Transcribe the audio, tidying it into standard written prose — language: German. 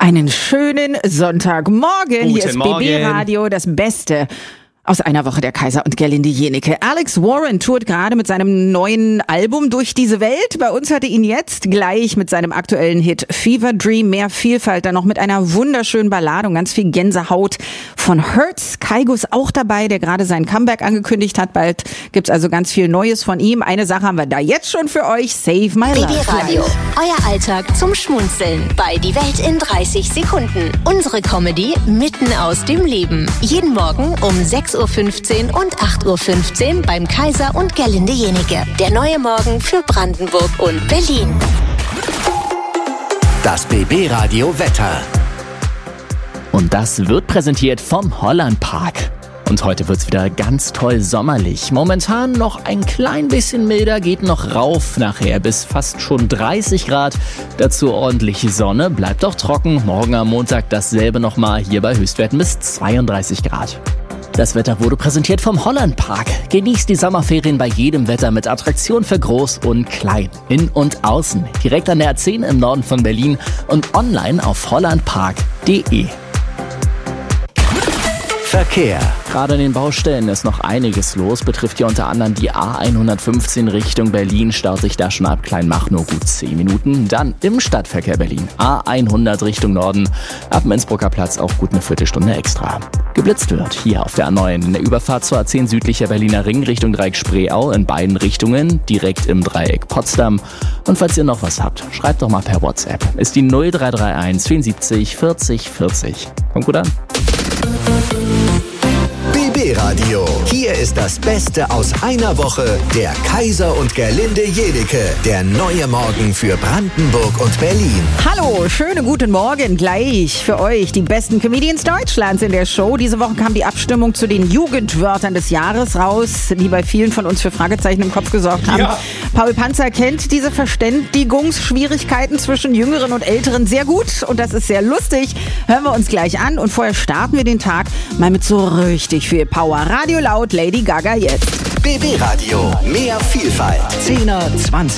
Einen schönen Sonntagmorgen. Hier ist Morgen. BB Radio, das Beste aus einer Woche der Kaiser und Gerlinde Jenecke. Alex Warren tourt gerade mit seinem neuen Album durch diese Welt. Bei uns hatte ihn jetzt gleich mit seinem aktuellen Hit Fever Dream mehr Vielfalt, dann noch mit einer wunderschönen Ballade und ganz viel Gänsehaut von Hurts. Kygo ist auch dabei, der gerade sein Comeback angekündigt hat. Bald gibt's also ganz viel Neues von ihm. Eine Sache haben wir da jetzt schon für euch. Save My Life. BB Radio, euer Alltag zum Schmunzeln bei Die Welt in 30 Sekunden. Unsere Comedy mitten aus dem Leben. Jeden Morgen um 6:15 Uhr und 8:15 Uhr beim Kaiser und Gerlinde Jenecke. Der neue Morgen für Brandenburg und Berlin. Das BB Radio Wetter. Und das wird präsentiert vom Holland Park. Und heute wird's wieder ganz toll sommerlich. Momentan noch ein klein bisschen milder, geht noch rauf nachher bis fast schon 30 Grad. Dazu ordentliche Sonne, bleibt auch trocken. Morgen am Montag dasselbe nochmal, hier bei Höchstwerten bis 32 Grad. Das Wetter wurde präsentiert vom Holland Park. Genießt die Sommerferien bei jedem Wetter mit Attraktionen für Groß und Klein. In und außen. Direkt an der A10 im Norden von Berlin und online auf hollandpark.de. Verkehr. Gerade in den Baustellen ist noch einiges los. Betrifft hier unter anderem die A115 Richtung Berlin. Staut sich da schon ab Kleinmach nur gut 10 Minuten. Dann im Stadtverkehr Berlin. A100 Richtung Norden. Ab dem Innsbrucker Platz auch gut eine Viertelstunde extra. Geblitzt wird hier auf der A9 in der Überfahrt zur A10 südlicher Berliner Ring Richtung Dreieck Spreeau in beiden Richtungen. Direkt im Dreieck Potsdam. Und falls ihr noch was habt, schreibt doch mal per WhatsApp. Ist die 0331 74 40 40. Kommt gut an. BB Radio. Hier ist das Beste aus einer Woche der Kaiser und Gerlinde Jenecke. Der neue Morgen für Brandenburg und Berlin. Hallo, schönen guten Morgen. Gleich für euch die besten Comedians Deutschlands in der Show. Diese Woche kam die Abstimmung zu den Jugendwörtern des Jahres raus, die bei vielen von uns für Fragezeichen im Kopf gesorgt haben. Ja. Paul Panzer kennt diese Verständigungsschwierigkeiten zwischen Jüngeren und Älteren sehr gut und das ist sehr lustig. Hören wir uns gleich an und vorher starten wir den Tag mal mit so richtig viel Power. Radio laut, Lady Gaga jetzt. BB Radio. Mehr Vielfalt. 10er, 20